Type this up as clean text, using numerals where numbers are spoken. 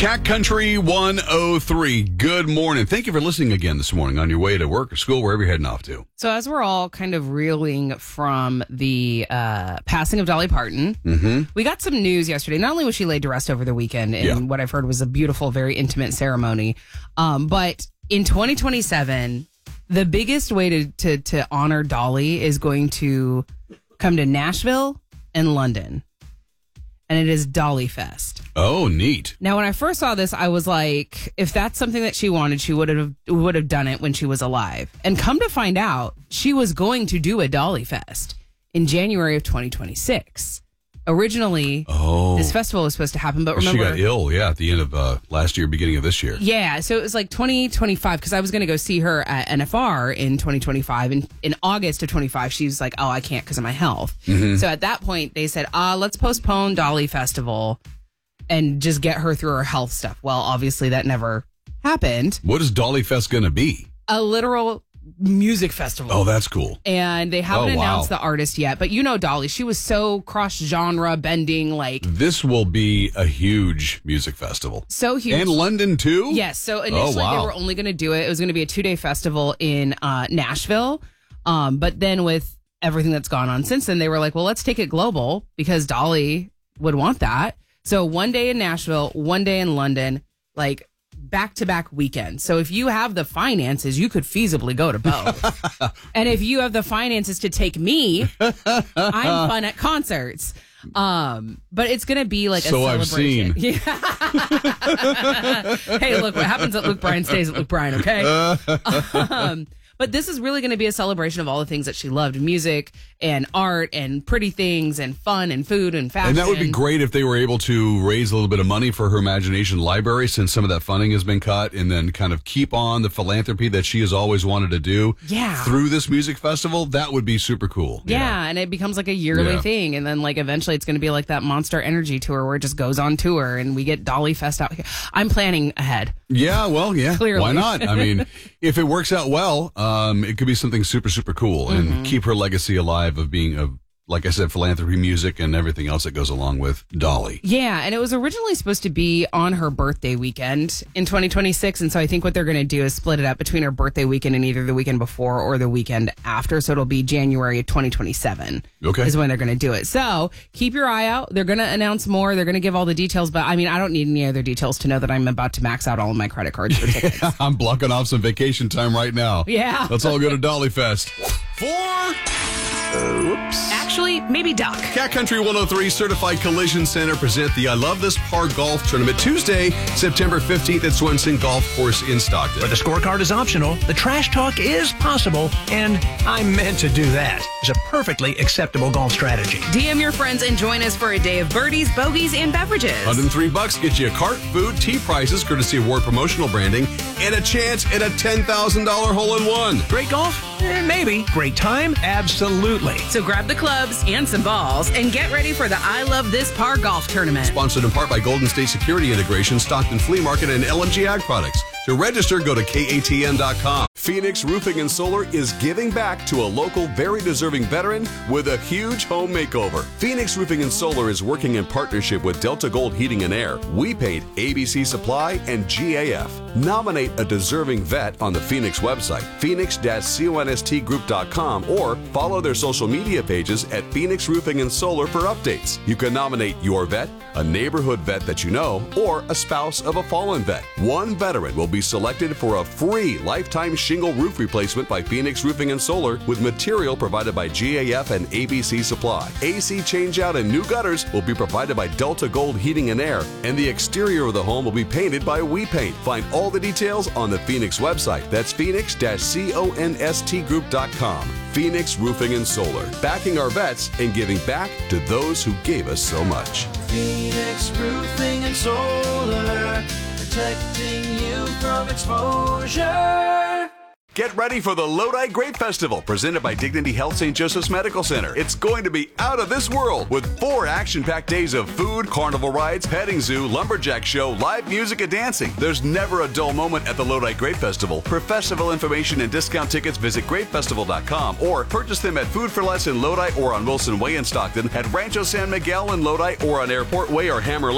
Cat Country 103. Good morning. Thank you for listening again this morning on your way to work or school, wherever you're heading off to. So as we're all kind of reeling from the passing of Dolly Parton, we got some news yesterday. Not only was she laid to rest over the weekend in what I've heard was a beautiful, very intimate ceremony, but in 2027, the biggest way to honor Dolly is going to come to Nashville and London. And it is Dolly Fest. Oh, neat. Now, when I first saw this, I was like, if that's something that she wanted, she would have done it when she was alive. And come to find out, she was going to do a Dolly Fest in January of 2026. Originally, this festival was supposed to happen, but remember... She got ill, at the end of last year, beginning of this year. Yeah, so it was like 2025, because I was going to go see her at NFR in 2025. And in August of 25, she was like, oh, I can't because of my health. So at that point, they said, let's postpone Dolly Festival and just get her through her health stuff. Well, obviously, that never happened. What is Dolly Fest going to be? A literal music festival. Oh, that's cool. And they haven't announced the artist yet, but you know Dolly, she was so cross-genre bending, like... This will be a huge music festival. So huge. And London, too? Yes, so initially they were only going to do it. It was going to be a 2-day festival in Nashville, but then with everything that's gone on since then, they were like, well, let's take it global, because Dolly would want that. So 1 day in Nashville, 1 day in London, like... back-to-back weekends. So if you have the finances, you could feasibly go to both. And if you have the finances to take me, I'm fun at concerts. But it's going to be like a celebration. I've seen. Hey, look, what happens at Luke Bryan stays at Luke Bryan, okay? But this is really going to be a celebration of all the things that she loved. Music and art and pretty things and fun and food and fashion. And that would be great if they were able to raise a little bit of money for her Imagination Library, since some of that funding has been cut, and then kind of keep on the philanthropy that she has always wanted to do through this music festival. That would be super cool. Yeah, and it becomes like a yearly thing. And then like eventually it's going to be like that Monster Energy tour where it just goes on tour and we get Dolly Fest out here. I'm planning ahead. Yeah, well, Clearly. Why not? I mean, if it works out well, it could be something super, super cool and keep her legacy alive of being, like I said, philanthropy, music, and everything else that goes along with Dolly. Yeah, and it was originally supposed to be on her birthday weekend in 2026, and so I think what they're going to do is split it up between her birthday weekend and either the weekend before or the weekend after, so it'll be January of 2027 is when they're going to do it. So keep your eye out. They're going to announce more. They're going to give all the details, but I mean, I don't need any other details to know that I'm about to max out all of my credit cards for tickets. I'm blocking off some vacation time right now. Yeah. Let's all go to Dolly Fest. Actually, maybe Duck. Cat Country 103 Certified Collision Center present the I Love This Par Golf Tournament Tuesday, September 15th at Swenson Golf Course in Stockton. But the scorecard is optional, the trash talk is possible, and I meant to do that. It's a perfectly acceptable golf strategy. DM your friends and join us for a day of birdies, bogeys, and beverages. $103 gets you a cart, food, tea prices, courtesy of Ward promotional branding, and a chance at a $10,000 hole-in-one. Great golf? Maybe. Great time? Absolutely. So grab the clubs and some balls and get ready for the I Love This Par Golf Tournament. Sponsored in part by Golden State Security Integration, Stockton Flea Market, and LMG Ag Products. To register, go to KATN.com. Phoenix Roofing and Solar is giving back to a local, very deserving veteran with a huge home makeover. Phoenix Roofing and Solar is working in partnership with Delta Gold Heating and Air, We Paint, ABC Supply, and GAF. Nominate a deserving vet on the Phoenix website, phoenix-constgroup.com, or follow their social media pages at Phoenix Roofing and Solar for updates. You can nominate your vet, a neighborhood vet that you know, or a spouse of a fallen vet. One veteran will be selected for a free lifetime shingle roof replacement by Phoenix Roofing and Solar with material provided by GAF and ABC Supply. AC changeout and new gutters will be provided by Delta Gold Heating and Air, and the exterior of the home will be painted by We Paint. Find all the details on the Phoenix website. That's phoenix-constgroup.com. Phoenix Roofing and Solar, backing our vets and giving back to those who gave us so much. Phoenix Roofing and Solar, protecting you from exposure. Get ready for the Lodi Grape Festival, presented by Dignity Health St. Joseph's Medical Center. It's going to be out of this world with 4 action-packed days of food, carnival rides, petting zoo, lumberjack show, live music, and dancing. There's never a dull moment at the Lodi Grape Festival. For festival information and discount tickets, visit grapefestival.com or purchase them at Food for Less in Lodi or on Wilson Way in Stockton, at Rancho San Miguel in Lodi or on Airport Way or Hammer